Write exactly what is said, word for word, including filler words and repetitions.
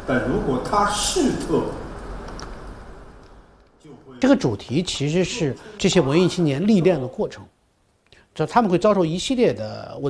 但如果他是特， 这个主题其实是这些文艺青年历练的过程，这他们会遭受一系列的问题。